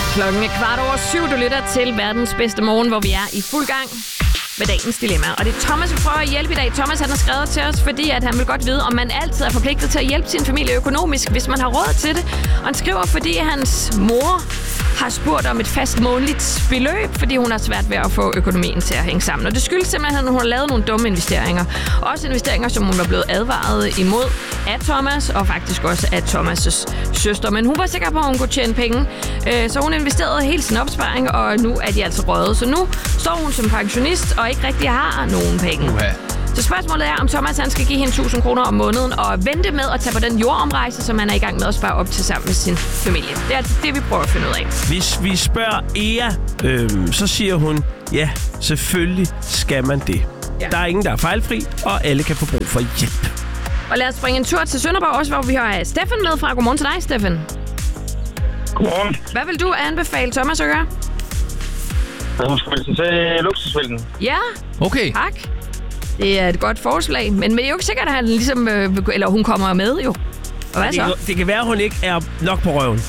Klokken er 7:15. Du lytter til verdens bedste morgen, hvor vi er i fuld gang med dagens dilemma. Og det er Thomas, vi prøver at hjælpe i dag. Thomas han har skrevet til os, fordi at han vil godt vide, om man altid er forpligtet til at hjælpe sin familie økonomisk, hvis man har råd til det. Og han skriver, fordi hans mor har spurgt om et fast månedligt beløb, fordi hun har svært ved at få økonomien til at hænge sammen. Og det skyldes simpelthen, at hun har lavet nogle dumme investeringer. Også investeringer, som hun var blevet advaret imod af Thomas, og faktisk også af Thomas' søster. Men hun var sikker på, at hun kunne tjene penge. Så hun investerede hele sin opsparing, og nu er de altså røget. Så nu står hun som pensionist og ikke rigtig har nogen penge. Så spørgsmålet er, om Thomas han skal give hende 1.000 kroner om måneden og vente med at tage på den jordomrejse, som han er i gang med at spare op til sammen med sin familie. Det er altså det, vi prøver at finde ud af. Hvis vi spørger Ea, så siger hun, ja, selvfølgelig skal man det. Ja. Der er ingen, der er fejlfri, og alle kan få brug for hjælp. Og lad os springe en tur til Sønderborg også, hvor vi har Steffen med fra. Godmorgen til dig, Steffen. Godmorgen. Hvad vil du anbefale Thomas at gøre? Hun skal vel til luksusfælden. Ja, Okay. tak. Det er et godt forslag, men det er jo ikke sikkert, at han ligesom, eller hun kommer med jo. Og hvad så? Det kan være, at hun ikke er nok på røven.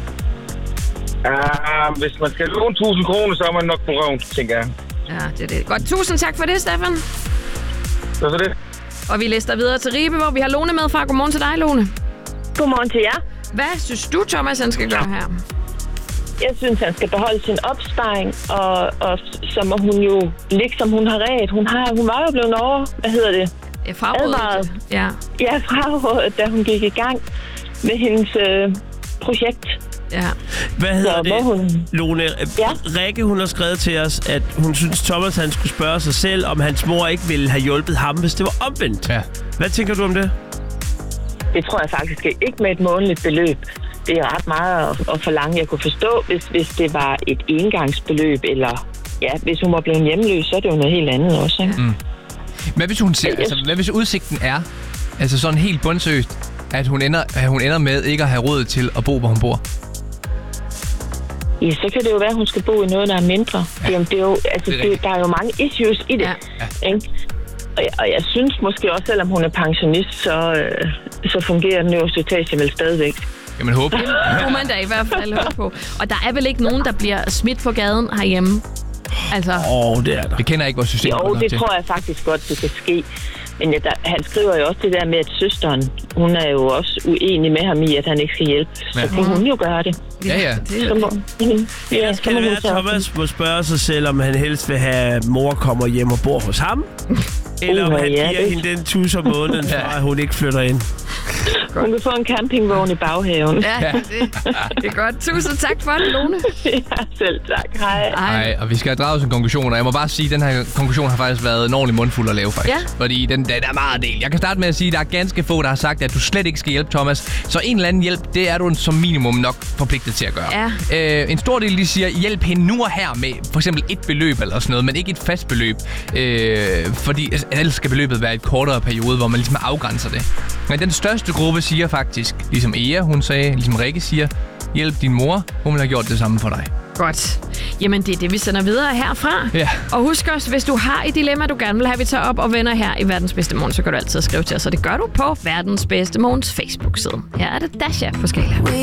Hvis man skal låne 1.000 kroner, så er man nok på røven, tænker jeg. Ja, det er det. Godt. Tusind tak for det, Steffen. Hvad så det? Og vi lister videre til Ribe, hvor vi har Lone med fra. Godmorgen til dig, Lone. Godmorgen til jer. Hvad synes du, Thomas, han skal gøre her? Jeg synes, han skal beholde sin opsparing, og så må hun jo ligge, som hun har ret. Hun var jo blevet advaret. Frarådet. Ja. Ja, frarådet, da hun gik i gang med hendes projekt. Ja. Hvad hedder Så det, hun... Lone? Ja? Rikke, hun har skrevet til os, at hun synes, Thomas han skulle spørge sig selv, om hans mor ikke ville have hjulpet ham, hvis det var omvendt. Ja. Hvad tænker du om det? Det tror jeg faktisk ikke med et månedligt beløb. Det er ret meget at forlange. Jeg kunne forstå, hvis det var et engangsbeløb, eller ja, hvis hun var blevet hjemløs, så er det jo noget helt andet også. Ikke? Mm. Hvad hvis hun ser, hvad hvis udsigten er, altså sådan helt bundsøst, at hun ender med ikke at have råd til at bo, hvor hun bor? Ja, så kan det jo være, at hun skal bo i noget, der er mindre. Ja. Det er jo, altså, der er jo mange issues i det. Ja. Ikke? Og jeg synes måske også, selvom hun er pensionist, så fungerer den øverste etage vel stadigvæk. Jamen håber. Det kunne man da i hvert fald håbe på. Og der er vel ikke nogen, der bliver smidt på gaden herhjemme? Altså. Det er der. Det kender jeg ikke vores system. Jo, det tror jeg faktisk godt, det kan ske. Men han skriver jo også det der med, at søsteren, hun er jo også uenig med ham i, at han ikke skal hjælpe. Så kan hun jo gøre det. Ja. Så må hun være, Thomas må spørge sig selv, om han helst vil have, at mor kommer hjem og bor hos ham. Eller om han giver hende den 1.000 om måneden, for at hun ikke flytter ind. Hun kan få en campingvogn i baghaven. Ja, det er godt. Tusind tak for det, Lone. Ja, selv tak. Hej. Nej, og vi skal have draget en konklusion, og jeg må bare sige, at den her konklusion har faktisk været en ordentlig mundfuld at lave, faktisk. Ja. Fordi den er meget del. Jeg kan starte med at sige, at der er ganske få, der har sagt, at du slet ikke skal hjælpe Thomas. Så en eller anden hjælp, det er du som minimum nok forpligtet til at gøre. Ja. En stor del, de siger, hjælp hende nu og her med for eksempel et beløb eller sådan noget, men ikke et fast beløb. Fordi ellers skal beløbet være et kortere periode, hvor man ligesom afgrænser det. Men den største gruppe siger faktisk, ligesom Ea, hun sagde, ligesom Rikke siger, hjælp din mor, hun vil have gjort det samme for dig. Godt. Jamen, det er det, vi sender videre herfra. Ja. Og husk også, hvis du har et dilemma, du gerne vil have, vi tager op og vender her i Verdens Bedste Morgen, så kan du altid skrive til os, og det gør du på Verdens Bedste Morgens Facebook-side. Her er det Dasha på Skala.